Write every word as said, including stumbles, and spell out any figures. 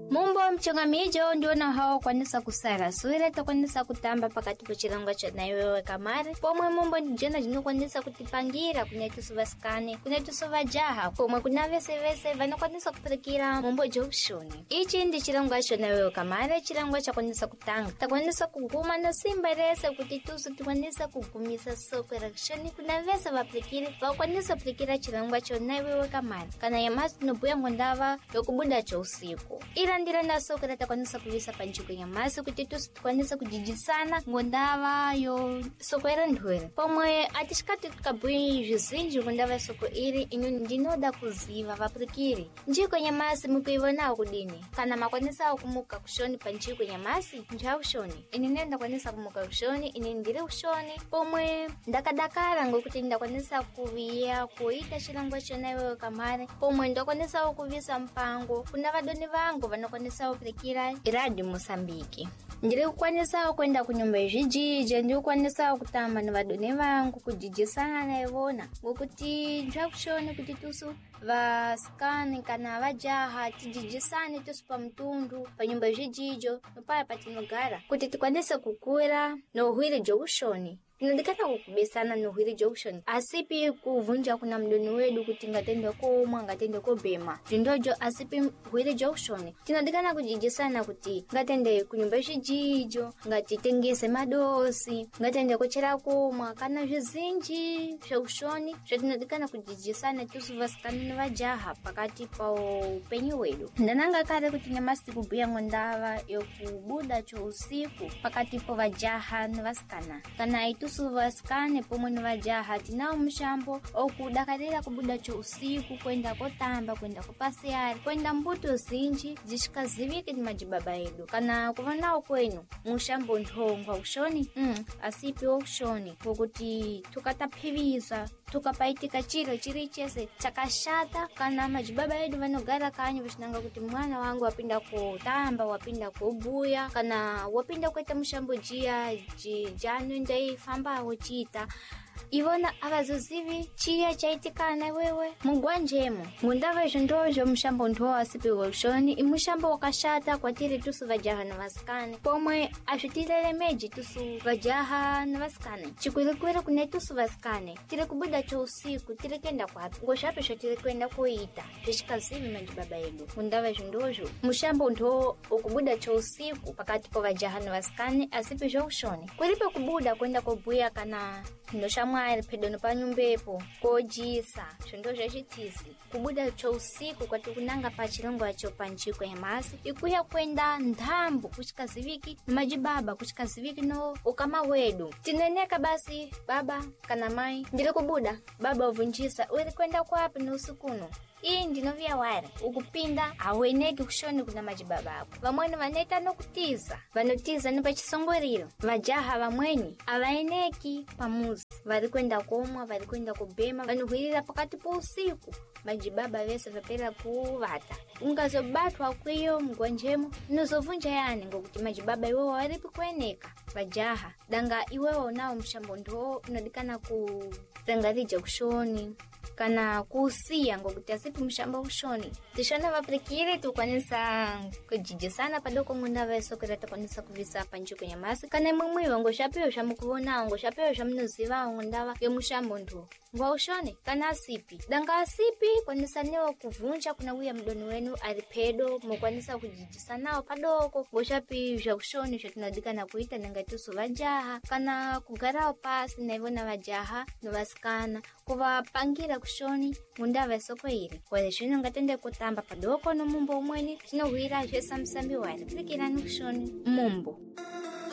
Mumbo mchangamijo ndio na hao kwanisa kusara suire to kwanisa kutamba pakati po chilangwa cha na iwewe kamari pomwe mumbo njena jino kwanisa kutipangira kunetu suvaskani kunetu suvajaha pomwe kunave sevese vano kwanisa kupirikira mumbo jokushoni. Ichi ndi chilangwa cha na iwewe kamari chilangwa cha kwanisa kutanga ta kwanisa kuguma na simba rese kutitusu tukwanisa kugumisa soko rakshoni kunavesa vapirikiri va kwanisa kupirikira chilangwa cha na iwewe kamari kana yamasi nubuya ngondava yokubuda cha usiku. Ira ndira na soko rata kwanisa kuvisa panchiko ya masi kuti tusi kwanisa kujijisana ngondava yo soko ira ndwele pomwe atishikati tukabui vizinji ngondava soko iri inu ndinoda kuziva vapurikiri njiko ya masi mukuivona kudini kana makwanisa kumuka kushoni panchiko ya masi njha kushoni ini nenda kwanisa kumuka kushoni ini ndire kushoni pomwe ndakadakara ngokuti ndakwanisa kuvia kuita chilangwa chona iwewe kamare pomwe ndakwanisa kuvisa mpango kuna vadoni vangu vanokwanisa kupirikira iradi Mosambiki. Ndiri kukwanisa kwenda kunyumba izvijije ndiri kukwanisa kutamba nevadoni vangu kujijisana naivona ngokuti nzvakushoni kuti tusu vasikani kana vajaha tijijisane tusu pamutundu panyumba izvijijo nopaya patinogara kuti tikwanise kukura nouhwiri jokushoni. Tinodikana kukubesana nuhwiri junction asipi kuvunja kuna mdoni wedu kuti ngatende komwa ngatende kobema jindojo asipi hwiri junction tinodikana kujijisana kuti ngatende kunyumba izvijijo ngatitengese madosi ngatende kuchera komwa kana zvizinji zveushoni zvatinodikana kujijisana tusu vasikani nevajaha pakati pa upenyu wedu. Ndananga kare kuti nyamasi kubhuya ngondava yokubuda chousiku pakati po vajaha nevasikana kana itu suvaskane pomwe nevajaha tinao mushambo okudakarira kubuda cho usiku kwenda kotamba kwenda kupasiyari kwenda mbuto zinji zishikazivike ni majibaba edu kana kuvanao kwenu mushambo nthongwa ushoni mm, asipi ushoni kukuti tukataphiviza tukapaitika chiro chiri chese chakashata kana majibaba edu vanogara kanyu vishinanga kuti mwana wangu wapinda kutamba wapinda kubuya kana wapinda kuita mushambo jia janu ndai famba uchita ivona avazozivi chiya chaitikana wewe mugwanjemo ngundava izvondozo mushambo ndo asipi ushoni imushambo wakashata kwatiri tusu vajaha navasikane pomwe azvitirele meji tusu vajaha navasikane chikwirikwiri kune tusu vasikane tiri kubuda cho usiku tiri kenda kwapi ngoshapi zvo tiri kuenda kuita zvishikazivi majibaba edu ngundava izvondozo mushambo ndo ukubuda cho usiku pakati po vajaha navasikane asipi zvoushoni kuripe kubuda kwenda kubhuya kana ndoshamwari pedono panyumbepo kojisa zvondo zvachitisi kubuda cho usiku kwati kunanga pachilongo acho panchiko yamasi ikuya kwenda ndhambo kuchikaziviki majibaba kuchikaziviki no ukama wedu tineneka basi baba kana mai ndiri kubuda baba uvunjisa uri kwenda kwapi no usikuno iyi ndinovia wari ukupinda aweneki kushoni kuna majibaba ako vamweni vaneta nokutiza vanotiza nopachisongoriro vajaha vamweni avaeneki pamuzi vari kwenda komwa vari kwenda kubhema vanohwirira pakati po usiku majibaba vese vapera kuvata ungazobatwa kwiyo mgwanjemo nozovunja yani ngokuti majibaba iwewo varipi kueneka vajaha danga iwewo nao mshambo ndo unodikana kurangarija kushoni kana kusiya ngokuti asipi mshamba ushoni tishona vapirikiri tukwanisa kujijisana padoko ngunda vesokera tukwanisa kuvisa panchiko nyamasi kana imwimwiwa ngoshapiyo shamukuona ngoshapiyo shamunoziva ngundava yomushambo ndo ngwa ushoni kana asipi danga asipi kwanisa niwa kuvunja kuna uya mdoni wenu aripedo mukwanisa kujijisana padoko ngoshapi vya ushoni shatunadikana kuita nangatusu vajaha kana kugarao pasi na hivyo na vajaha nuvasikana kuva pangira kushoni ngundava soko iri kwa shino ngatende kutamba padoko no mumbo umweni chinohwira zvesa musambi wari fikirani kushoni mumbo.